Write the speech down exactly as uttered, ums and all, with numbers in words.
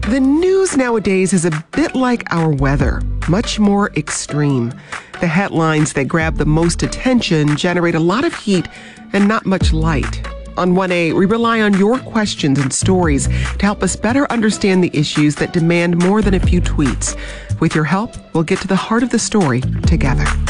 The news nowadays is a bit like our weather, much more extreme. The headlines that grab the most attention generate a lot of heat and not much light. On one A, we rely on your questions and stories to help us better understand the issues that demand more than a few tweets. With your help, we'll get to the heart of the story together.